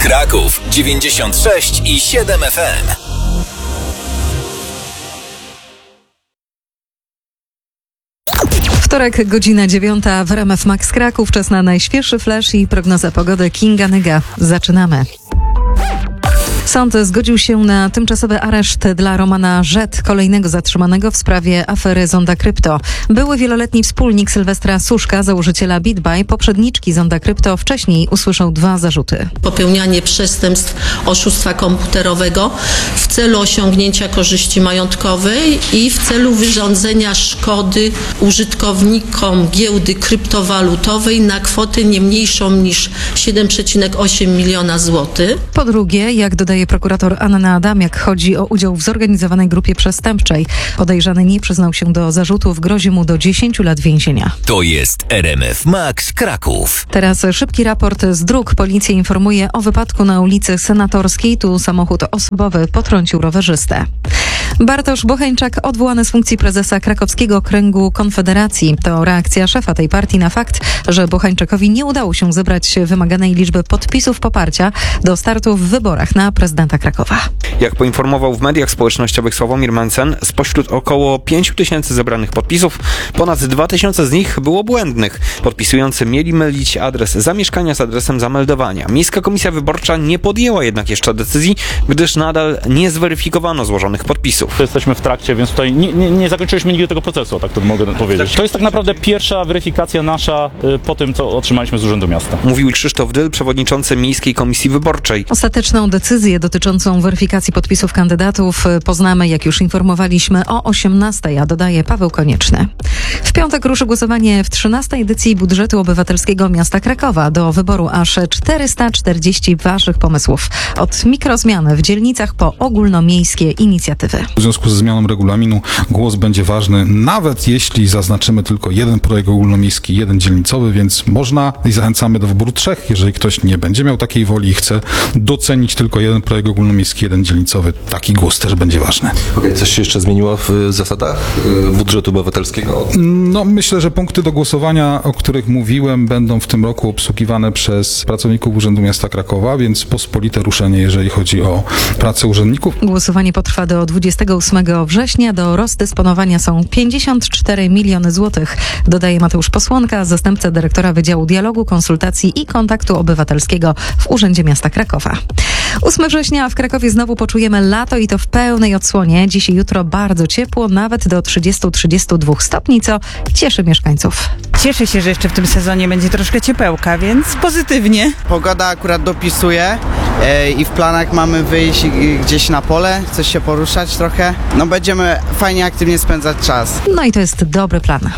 Kraków 96,7 FM. Wtorek, godzina 9 w RMF Max Kraków. Czas na najświeższy flash i prognoza pogody Kinga Nyga. Zaczynamy. Sąd zgodził się na tymczasowy areszt dla Romana Rzet, kolejnego zatrzymanego w sprawie afery Zonda Krypto. Były wieloletni wspólnik Sylwestra Suszka, założyciela BitBuy, poprzedniczki Zonda Krypto, wcześniej usłyszał 2 zarzuty. Popełnianie przestępstw oszustwa komputerowego w celu osiągnięcia korzyści majątkowej i w celu wyrządzenia szkody użytkownikom giełdy kryptowalutowej na kwotę nie mniejszą niż 7,8 miliona złotych. Po drugie, jak dodaje prokurator Anna Adamiak, chodzi o udział w zorganizowanej grupie przestępczej. Podejrzany nie przyznał się do zarzutów, grozi mu do 10 lat więzienia. To jest RMF Max Kraków. Teraz szybki raport z dróg. Policja informuje o wypadku na ulicy Senatorskiej. Tu samochód osobowy potrącił rowerzystę. Bartosz Bocheńczak odwołany z funkcji prezesa Krakowskiego Okręgu Konfederacji. To reakcja szefa tej partii na fakt, że Bocheńczakowi nie udało się zebrać wymaganej liczby podpisów poparcia do startu w wyborach na prezydenta Krakowa. Jak poinformował w mediach społecznościowych Sławomir Mencen, spośród około 5 tysięcy zebranych podpisów, ponad 2 tysiące z nich było błędnych. Podpisujący mieli mylić adres zamieszkania z adresem zameldowania. Miejska Komisja Wyborcza nie podjęła jednak jeszcze decyzji, gdyż nadal nie zweryfikowano złożonych podpisów. Jesteśmy w trakcie, więc tutaj nie zakończyliśmy nigdy tego procesu, tak to mogę powiedzieć. To jest tak naprawdę pierwsza weryfikacja nasza po tym, co otrzymaliśmy z Urzędu Miasta. Mówił Krzysztof Dyl, przewodniczący Miejskiej Komisji Wyborczej. Ostateczną decyzję dotyczącą weryfikacji podpisów kandydatów poznamy, jak już informowaliśmy, o 18:00, a dodaje Paweł Konieczny. W piątek ruszy głosowanie w 13. edycji budżetu obywatelskiego miasta Krakowa. Do wyboru aż 440 waszych pomysłów. Od mikrozmian w dzielnicach po ogólnomiejskie inicjatywy. W związku ze zmianą regulaminu głos będzie ważny, nawet jeśli zaznaczymy tylko jeden projekt ogólnomiejski, jeden dzielnicowy, więc można i zachęcamy do wyboru 3, jeżeli ktoś nie będzie miał takiej woli i chce docenić tylko jeden projekt ogólnomiejski, jeden dzielnicowy, taki głos też będzie ważny. Okej, coś się jeszcze zmieniło w zasadach budżetu obywatelskiego? No, myślę, że punkty do głosowania, o których mówiłem, będą w tym roku obsługiwane przez pracowników Urzędu Miasta Krakowa, więc pospolite ruszenie, jeżeli chodzi o pracę urzędników. Głosowanie potrwa do 28 września. Do rozdysponowania są 54 miliony złotych, dodaje Mateusz Posłonka, zastępca dyrektora Wydziału Dialogu, Konsultacji i Kontaktu Obywatelskiego w Urzędzie Miasta Krakowa. 8 września w Krakowie znowu poczujemy lato i to w pełnej odsłonie. Dziś i jutro bardzo ciepło, nawet do 30-32 stopni, co cieszy mieszkańców. Cieszę się, że jeszcze w tym sezonie będzie troszkę ciepełka, więc pozytywnie. Pogoda akurat dopisuje i w planach mamy wyjść gdzieś na pole, coś się poruszać trochę. No będziemy fajnie, aktywnie spędzać czas. No i to jest dobry plan.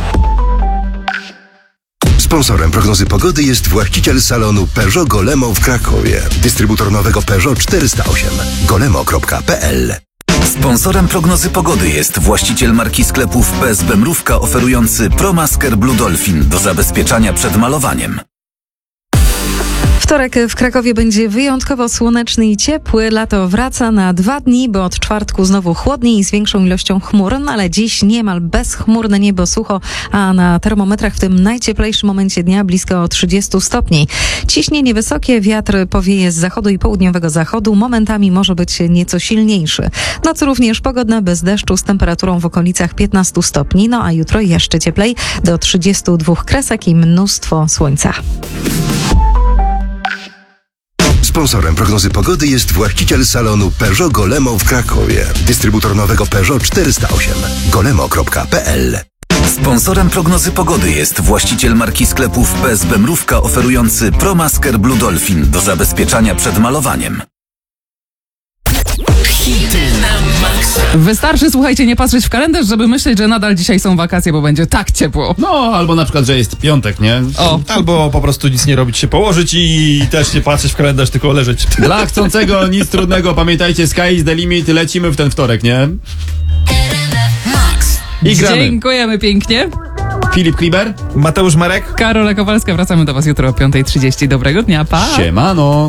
Sponsorem prognozy pogody jest właściciel salonu Peugeot Golemo w Krakowie. Dystrybutor nowego Peugeot 408. golemo.pl. Sponsorem prognozy pogody jest właściciel marki sklepów PSB Mrówka, oferujący ProMasker Blue Dolphin do zabezpieczania przed malowaniem. Wtorek w Krakowie będzie wyjątkowo słoneczny i ciepły. Lato wraca na 2 dni, bo od czwartku znowu chłodniej i z większą ilością chmur, no ale dziś niemal bezchmurne niebo, sucho, a na termometrach w tym najcieplejszym momencie dnia blisko 30 stopni. Ciśnienie wysokie, wiatr powieje z zachodu i południowego zachodu, momentami może być nieco silniejszy. Noc również pogodna, bez deszczu, z temperaturą w okolicach 15 stopni, no a jutro jeszcze cieplej, do 32 kresek i mnóstwo słońca. Sponsorem prognozy pogody jest właściciel salonu Peugeot Golemo w Krakowie. Dystrybutor nowego Peugeot 408. golemo.pl. Sponsorem prognozy pogody jest właściciel marki sklepów PSB Mrówka, oferujący ProMasker Blue Dolphin do zabezpieczania przed malowaniem. Hity na maksa. Wystarczy, słuchajcie, nie patrzeć w kalendarz, żeby myśleć, że nadal dzisiaj są wakacje, bo będzie tak ciepło. No, albo na przykład, że jest piątek, nie? O. Albo po prostu nic nie robić, się położyć i też nie patrzeć w kalendarz, tylko leżeć. Dla chcącego nic trudnego, pamiętajcie, sky is the limit, lecimy w ten wtorek, nie? Max. I gramy. Dziękujemy pięknie. Filip Kliber, Mateusz Marek, Karola Kowalska, wracamy do was jutro o 5:30. Dobrego dnia, pa! Siemano!